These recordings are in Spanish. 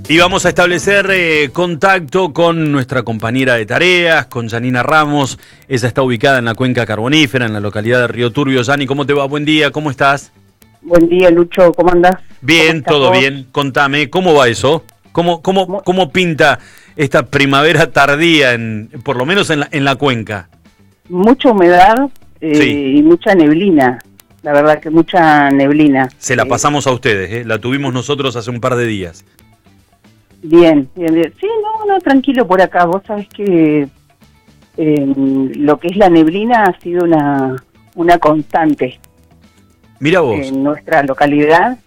Y vamos a establecer contacto con nuestra compañera de tareas, con Janina Ramos. Ella está ubicada en la cuenca carbonífera, en la localidad de Río Turbio. Jani, ¿cómo te va? Buen día, ¿cómo estás? Buen día, Lucho, ¿cómo andás? Bien, todo bien. Contame, ¿cómo va eso? ¿Cómo pinta esta primavera tardía, por lo menos en la cuenca? Mucha humedad Sí. y mucha neblina. La verdad que mucha neblina. Se la pasamos a ustedes, la tuvimos nosotros hace un par de días. Bien. Sí, no, tranquilo por acá. Vos sabés que lo que es la neblina ha sido una constante. Mira vos. En nuestra localidad.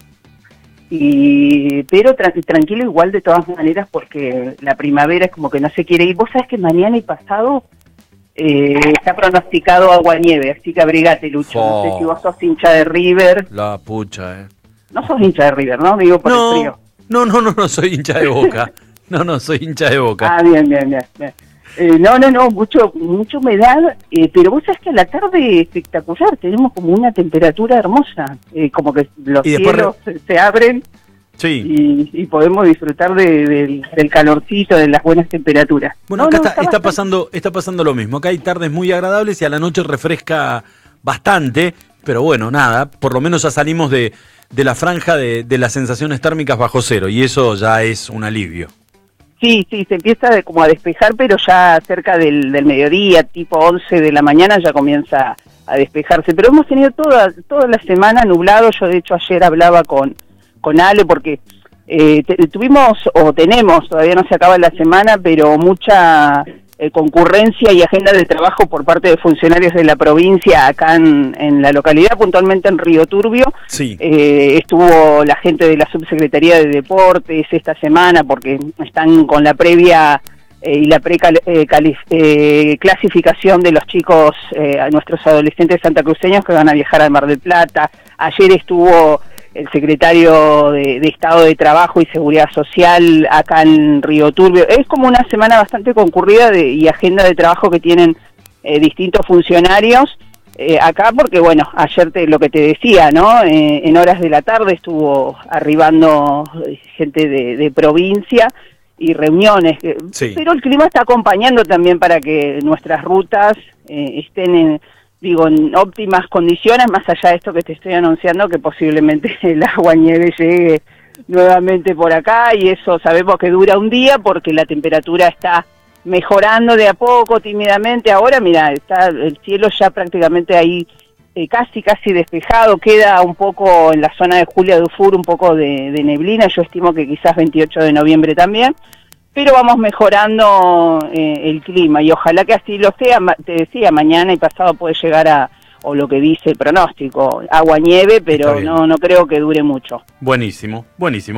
Pero tranquilo igual de todas maneras porque la primavera es como que no se quiere ir. Vos sabés que mañana y pasado está pronosticado agua-nieve, así que abrigate, Lucho. No sé si vos sos hincha de River. La pucha, No sos hincha de River, ¿no? Digo por el frío. No, soy hincha de Boca. No, soy hincha de Boca. Ah, bien. No, mucha humedad, pero vos sabés que a la tarde espectacular, tenemos como una temperatura hermosa, como que los cielos se abren. Sí. Y podemos disfrutar del calorcito, de las buenas temperaturas. Bueno, acá está pasando lo mismo. Acá hay tardes muy agradables y a la noche refresca bastante, pero bueno, nada, por lo menos ya salimos de la franja de las sensaciones térmicas bajo cero y eso ya es un alivio. Sí, se empieza como a despejar, pero ya cerca del mediodía, tipo 11 de la mañana, ya comienza a despejarse. Pero hemos tenido toda la semana nublado. Yo, de hecho, ayer hablaba con Ale, porque tenemos, todavía no se acaba la semana, pero mucha concurrencia y agenda de trabajo por parte de funcionarios de la provincia acá en la localidad, puntualmente en Río Turbio. Sí. Estuvo la gente de la Subsecretaría de Deportes esta semana porque están con la previa y la clasificación de los chicos, a nuestros adolescentes santacruceños que van a viajar al Mar del Plata. Ayer estuvo el secretario de Estado de Trabajo y Seguridad Social acá en Río Turbio. Es como una semana bastante concurrida y agenda de trabajo que tienen distintos funcionarios acá, porque bueno, ayer lo que te decía, ¿no? En horas de la tarde estuvo arribando gente de provincia y reuniones, sí. Pero el clima está acompañando también para que nuestras rutas estén en óptimas condiciones, más allá de esto que te estoy anunciando, que posiblemente el agua-nieve llegue nuevamente por acá, y eso sabemos que dura un día porque la temperatura está mejorando de a poco, tímidamente. Ahora, mira, está el cielo ya prácticamente ahí casi despejado, queda un poco en la zona de Julia Dufour un poco de neblina, yo estimo que quizás 28 de noviembre también, pero vamos mejorando el clima y ojalá que así lo sea. Te decía, mañana y pasado puede llegar o lo que dice el pronóstico, agua-nieve, pero no creo que dure mucho. Buenísimo.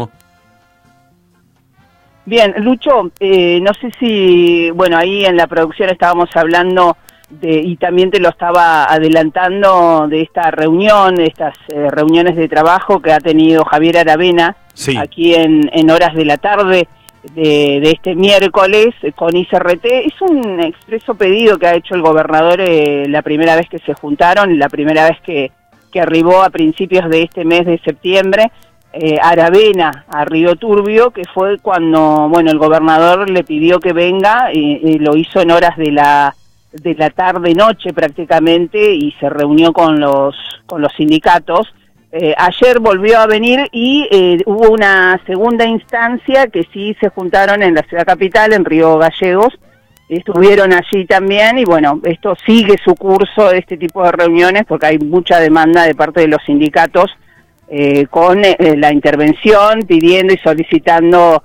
Bien, Lucho, no sé si, bueno, ahí en la producción estábamos hablando y también te lo estaba adelantando de esta reunión, estas reuniones de trabajo que ha tenido Javier Aravena, sí, aquí en horas de la tarde de este miércoles con ICRT. Es un expreso pedido que ha hecho el gobernador la primera vez que se juntaron, la primera vez que arribó a principios de este mes de septiembre, Aravena a Río Turbio, que fue cuando, bueno, el gobernador le pidió que venga y lo hizo en horas de la tarde-noche prácticamente, y se reunió con los sindicatos. Ayer volvió a venir y hubo una segunda instancia que sí se juntaron en la ciudad capital, en Río Gallegos, estuvieron allí también, y bueno, esto sigue su curso, este tipo de reuniones, porque hay mucha demanda de parte de los sindicatos con la intervención, pidiendo y solicitando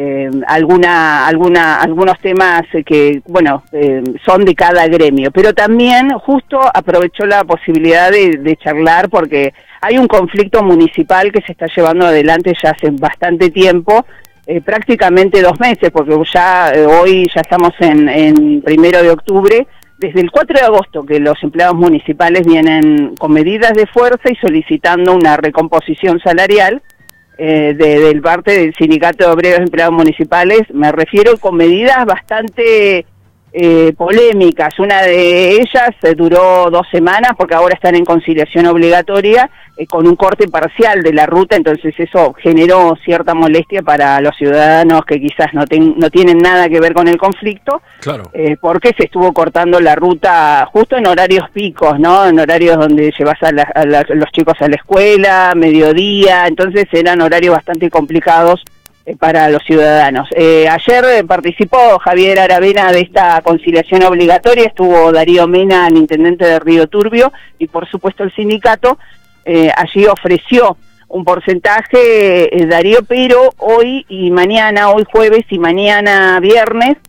algunos temas que, bueno, son de cada gremio, pero también justo aprovechó la posibilidad de charlar porque hay un conflicto municipal que se está llevando adelante ya hace bastante tiempo, prácticamente 2 meses, porque ya hoy ya estamos en 1 de octubre, desde el 4 de agosto que los empleados municipales vienen con medidas de fuerza y solicitando una recomposición salarial del parte del Sindicato de Obreros y Empleados Municipales. Me refiero con medidas bastante polémicas. Una de ellas duró 2 semanas porque ahora están en conciliación obligatoria con un corte parcial de la ruta, entonces eso generó cierta molestia para los ciudadanos que quizás no tienen nada que ver con el conflicto, claro. Porque se estuvo cortando la ruta justo en horarios picos, ¿no? En horarios donde llevas a los chicos a la escuela, mediodía, entonces eran horarios bastante complicados para los ciudadanos. Ayer participó Javier Aravena de esta conciliación obligatoria, estuvo Darío Mena, el intendente de Río Turbio, y por supuesto el sindicato. Allí ofreció un porcentaje, Darío, pero hoy jueves y mañana viernes,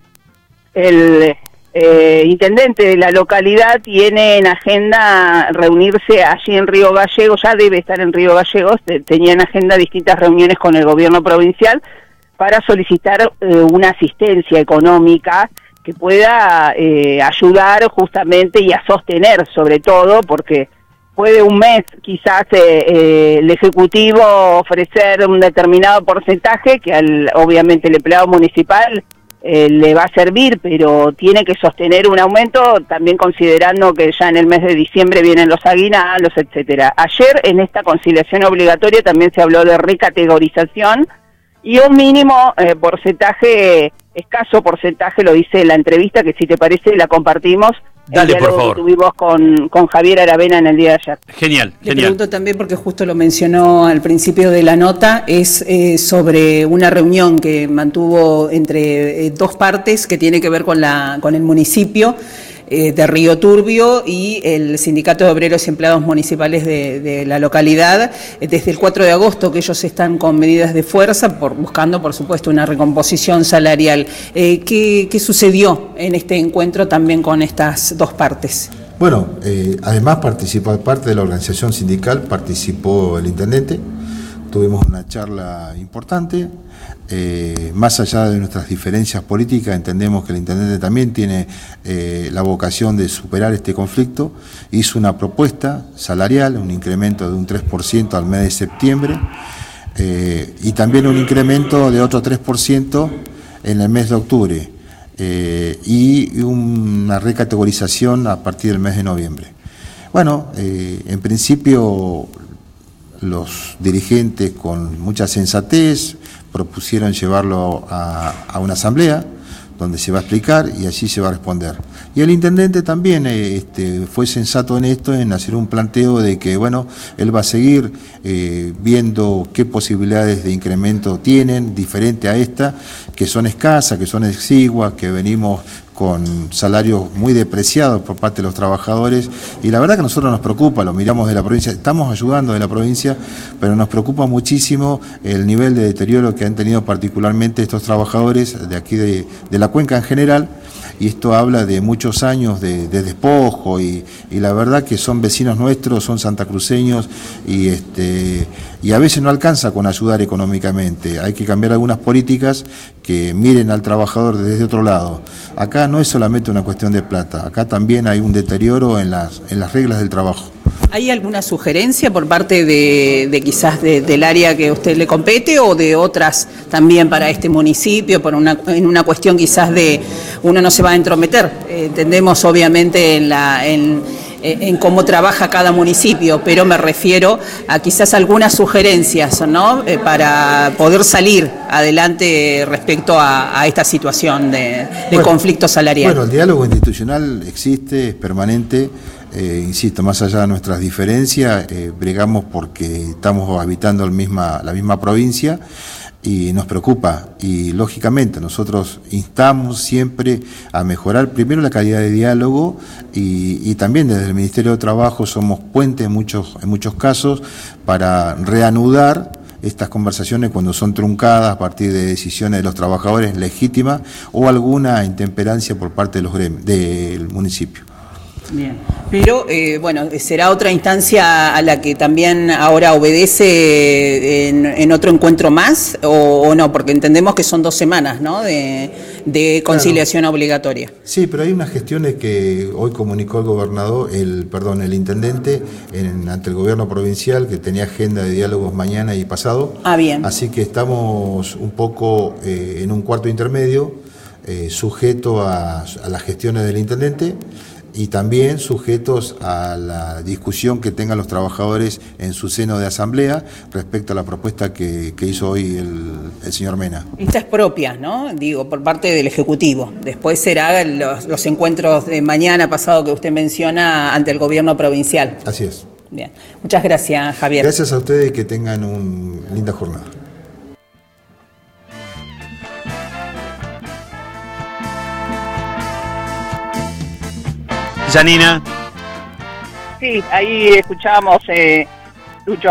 el intendente de la localidad tiene en agenda reunirse allí en Río Gallegos, ya debe estar en Río Gallegos, tenía en agenda distintas reuniones con el gobierno provincial para solicitar una asistencia económica que pueda ayudar justamente y a sostener sobre todo, porque puede un mes quizás el Ejecutivo ofrecer un determinado porcentaje que obviamente el empleado municipal le va a servir, pero tiene que sostener un aumento, también considerando que ya en el mes de diciembre vienen los aguinaldos, etcétera. Ayer en esta conciliación obligatoria también se habló de recategorización y un mínimo porcentaje, escaso porcentaje, lo dice la entrevista, que si te parece la compartimos. Dale, por favor. Que tuvimos con Javier Aravena en el día de ayer. Genial, Le pregunto también, porque justo lo mencionó al principio de la nota, es sobre una reunión que mantuvo entre 2 partes que tiene que ver con el municipio de Río Turbio y el Sindicato de Obreros y Empleados Municipales de la localidad, desde el 4 de agosto que ellos están con medidas de fuerza, buscando por supuesto una recomposición salarial. ¿Qué sucedió en este encuentro también con estas 2 partes? Bueno, además participó, parte de la organización sindical, participó el intendente, tuvimos una charla importante. Más allá de nuestras diferencias políticas, entendemos que el intendente también tiene la vocación de superar este conflicto. Hizo una propuesta salarial, un incremento de un 3% al mes de septiembre y también un incremento de otro 3% en el mes de octubre y una recategorización a partir del mes de noviembre. Bueno, en principio los dirigentes con mucha sensatez propusieron llevarlo a una asamblea donde se va a explicar y allí se va a responder. Y el intendente también fue sensato en esto, en hacer un planteo de que, bueno, él va a seguir viendo qué posibilidades de incremento tienen, diferente a esta, que son escasas, que son exiguas, que venimos con salarios muy depreciados por parte de los trabajadores, y la verdad que a nosotros nos preocupa, lo miramos de la provincia, estamos ayudando de la provincia, pero nos preocupa muchísimo el nivel de deterioro que han tenido particularmente estos trabajadores de aquí de la cuenca en general, y esto habla de muchos años de despojo, y la verdad que son vecinos nuestros, son santacruceños, y a veces no alcanza con ayudar económicamente. Hay que cambiar algunas políticas que miren al trabajador desde otro lado. Acá no es solamente una cuestión de plata, acá también hay un deterioro en las reglas del trabajo. ¿Hay alguna sugerencia por parte de quizás del área que a usted le compete o de otras también para este municipio, en una cuestión quizás de uno no se va a entrometer? Entendemos obviamente en cómo trabaja cada municipio, pero me refiero a quizás algunas sugerencias, ¿no? Para poder salir adelante respecto a esta situación de conflicto salarial. Bueno, el diálogo institucional existe, es permanente. Insisto, más allá de nuestras diferencias, bregamos porque estamos habitando la misma provincia y nos preocupa, y lógicamente nosotros instamos siempre a mejorar primero la calidad de diálogo y también desde el Ministerio de Trabajo somos puente en muchos casos para reanudar estas conversaciones cuando son truncadas a partir de decisiones de los trabajadores legítimas o alguna intemperancia por parte de los gremios, del municipio. Bien, pero bueno, ¿será otra instancia a la que también ahora obedece en otro encuentro más o no? Porque entendemos que son 2 semanas, ¿no?, de conciliación obligatoria. Sí, pero hay unas gestiones que hoy comunicó el gobernador, el intendente, ante el gobierno provincial, que tenía agenda de diálogos mañana y pasado. Ah, bien. Así que estamos un poco en un cuarto intermedio. sujeto a las gestiones del intendente y también sujetos a la discusión que tengan los trabajadores en su seno de asamblea respecto a la propuesta que hizo hoy el señor Mena. Esta es propia, ¿no? Digo, por parte del Ejecutivo. Después será los encuentros de mañana pasado que usted menciona ante el gobierno provincial. Así es. Bien. Muchas gracias, Javier. Gracias a ustedes y que tengan una linda jornada. Janina. Sí, ahí escuchábamos, Lucho.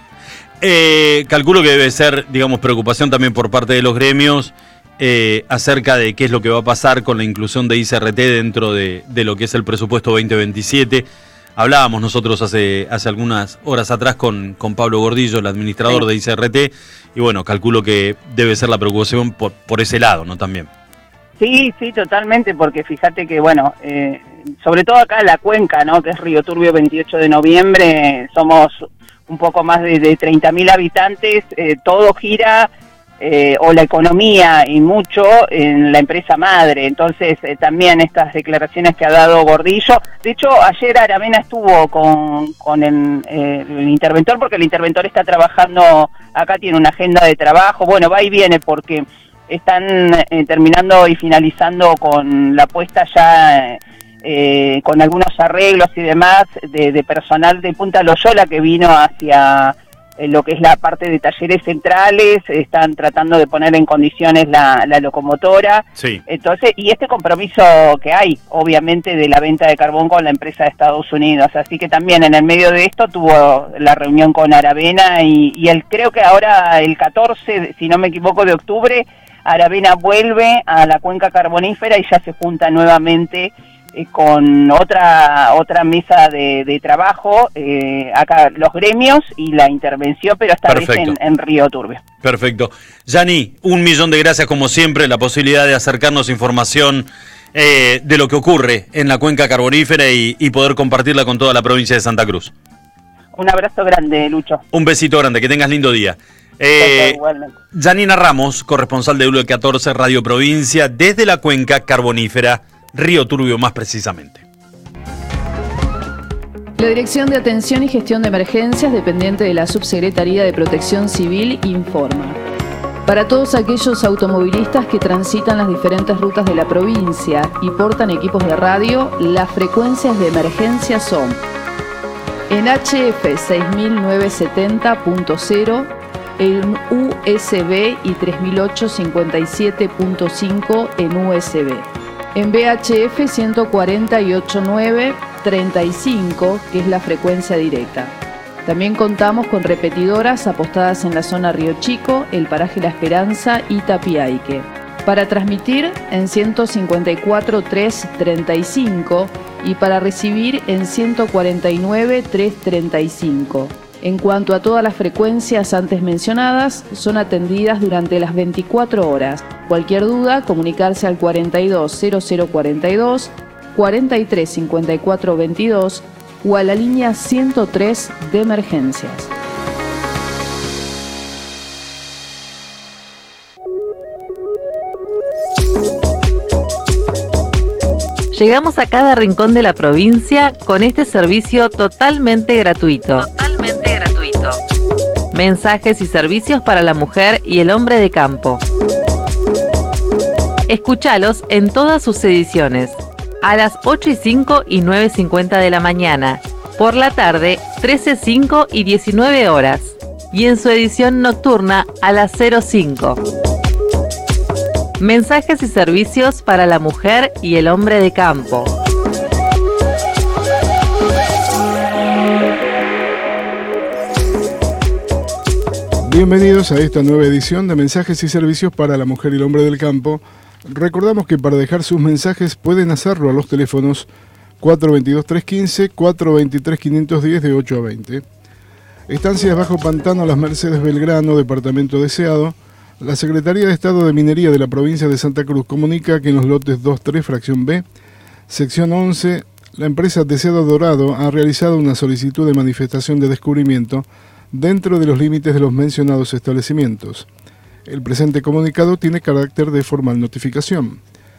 Calculo que debe ser, digamos, preocupación también por parte de los gremios acerca de qué es lo que va a pasar con la inclusión de ICRT dentro de lo que es el presupuesto 2027. Hablábamos nosotros hace algunas horas atrás con Pablo Gordillo, el administrador de ICRT, y bueno, calculo que debe ser la preocupación por ese lado, ¿no? También. Sí, totalmente, porque fíjate que, bueno, sobre todo acá en la cuenca, ¿no?, que es Río Turbio 28 de noviembre, somos un poco más de 30.000 habitantes, todo gira, o la economía y mucho en la empresa madre. Entonces también estas declaraciones que ha dado Gordillo, de hecho ayer Aravena estuvo con el interventor, porque el interventor está trabajando acá, tiene una agenda de trabajo, bueno, va y viene porque están terminando y finalizando con la puesta ya con algunos arreglos y demás de personal de Punta Loyola que vino hacia lo que es la parte de talleres centrales, están tratando de poner en condiciones la locomotora. Sí. Entonces, y este compromiso que hay, obviamente, de la venta de carbón con la empresa de Estados Unidos. Así que también en el medio de esto tuvo la reunión con Aravena y creo que ahora el 14, si no me equivoco, de octubre, Aravena vuelve a la cuenca carbonífera y ya se junta nuevamente con otra mesa de trabajo, acá los gremios y la intervención, pero esta vez en Río Turbio. Perfecto. Yani, 1.000.000 de gracias como siempre, la posibilidad de acercarnos información de lo que ocurre en la cuenca carbonífera y poder compartirla con toda la provincia de Santa Cruz. Un abrazo grande, Lucho. Un besito grande, que tengas lindo día. Janina Ramos, corresponsal de UL14 Radio Provincia, desde la cuenca carbonífera, Río Turbio más precisamente. La Dirección de Atención y Gestión de Emergencias, dependiente de la Subsecretaría de Protección Civil, informa. Para todos aquellos automovilistas que transitan las diferentes rutas de la provincia y portan equipos de radio, las frecuencias de emergencia son: en HF 6970.0, en USB y 3008-57.5 en USB. En VHF 148.935, que es la frecuencia directa. También contamos con repetidoras apostadas en la zona Río Chico, el paraje La Esperanza y Tapiaique. Para transmitir en 154.335 y para recibir en 149.335. En cuanto a todas las frecuencias antes mencionadas, son atendidas durante las 24 horas. Cualquier duda, comunicarse al 420042, 435422 o a la línea 103 de emergencias. Llegamos a cada rincón de la provincia con este servicio totalmente gratuito. Mensajes y servicios para la mujer y el hombre de campo. Escúchalos en todas sus ediciones, a las 8:05 y 9:50 de la mañana, por la tarde 13:05 y 19 horas, y en su edición nocturna a las 05. Mensajes y servicios para la mujer y el hombre de campo. Bienvenidos a esta nueva edición de Mensajes y Servicios para la Mujer y el Hombre del Campo. Recordamos que para dejar sus mensajes pueden hacerlo a los teléfonos 422-315, 423-510 de 8 a 20. Estancias Bajo Pantano, Las Mercedes, Belgrano, departamento deseado. La Secretaría de Estado de Minería de la provincia de Santa Cruz comunica que en los lotes 2-3, fracción B, sección 11, la empresa Deseado Dorado ha realizado una solicitud de manifestación de descubrimiento dentro de los límites de los mencionados establecimientos. El presente comunicado tiene carácter de formal notificación.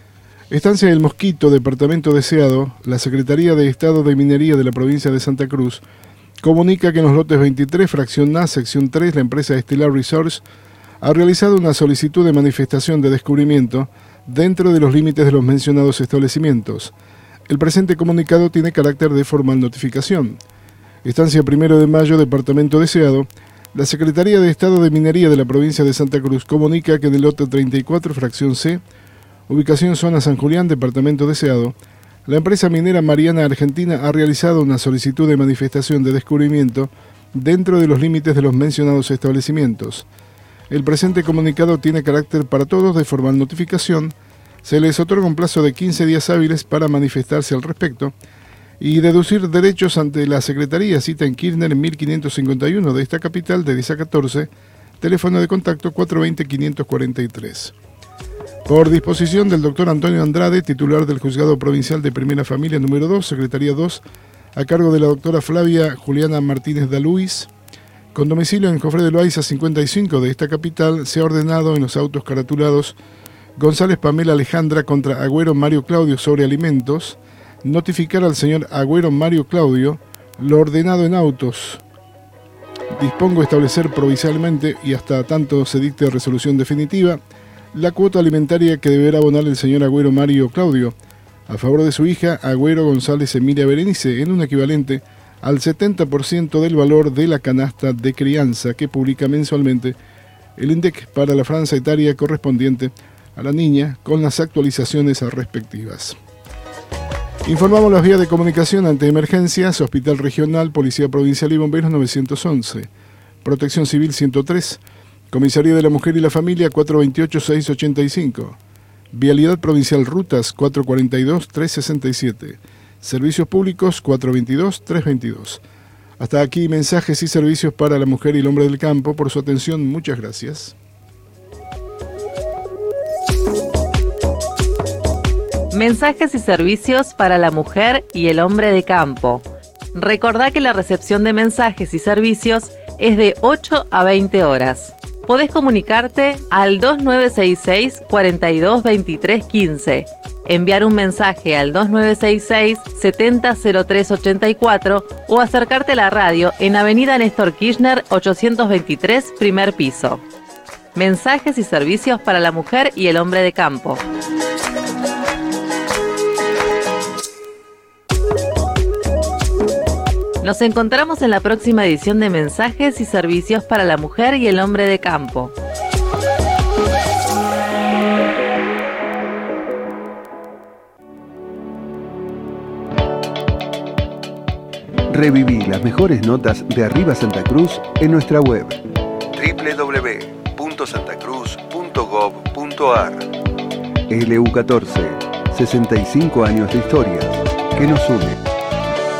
Estancia del Mosquito, departamento deseado, la Secretaría de Estado de Minería de la provincia de Santa Cruz comunica que en los lotes 23, fracción A, sección 3, la empresa Estelar Resource ha realizado una solicitud de manifestación de descubrimiento dentro de los límites de los mencionados establecimientos. El presente comunicado tiene carácter de formal notificación. Estancia 1 de Mayo, departamento deseado, la Secretaría de Estado de Minería de la provincia de Santa Cruz comunica que en el lote 34, fracción C, ubicación zona San Julián, departamento deseado, la empresa minera Mariana Argentina ha realizado una solicitud de manifestación de descubrimiento dentro de los límites de los mencionados establecimientos. El presente comunicado tiene carácter para todos de formal notificación. Se les otorga un plazo de 15 días hábiles para manifestarse al respecto y deducir derechos ante la Secretaría, cita en Kirchner 1551 de esta capital de 10 a 14, teléfono de contacto 420-543. Por disposición del doctor Antonio Andrade, titular del Juzgado Provincial de Primera Familia número 2, Secretaría 2, a cargo de la doctora Flavia Juliana Martínez Daluis, con domicilio en Jofre de Loaiza 55 de esta capital, se ha ordenado en los autos caratulados González Pamela Alejandra contra Agüero Mario Claudio sobre alimentos, notificar al señor Agüero Mario Claudio lo ordenado en autos. Dispongo establecer provisionalmente y hasta tanto se dicte resolución definitiva la cuota alimentaria que deberá abonar el señor Agüero Mario Claudio a favor de su hija Agüero González Emilia Berenice en un equivalente al 70% del valor de la canasta de crianza que publica mensualmente el INDEC para la franja etaria correspondiente a la niña con las actualizaciones respectivas. Informamos las vías de comunicación ante emergencias: Hospital Regional, Policía Provincial y Bomberos 911, Protección Civil 103, Comisaría de la Mujer y la Familia 428-685, Vialidad Provincial Rutas 442-367, Servicios Públicos 422-322. Hasta aquí mensajes y servicios para la mujer y el hombre del campo. Por su atención, muchas gracias. Mensajes y servicios para la mujer y el hombre de campo. Recordá que la recepción de mensajes y servicios es de 8 a 20 horas. Podés comunicarte al 2966 42 23 15, enviar un mensaje al 2966 70 03 84 o acercarte a la radio en Avenida Néstor Kirchner 823, primer piso. Mensajes y servicios para la mujer y el hombre de campo. Nos encontramos en la próxima edición de Mensajes y Servicios para la Mujer y el Hombre de Campo. Reviví las mejores notas de Arriba Santa Cruz en nuestra web www.santacruz.gov.ar. LU14, 65 años de historia que nos une.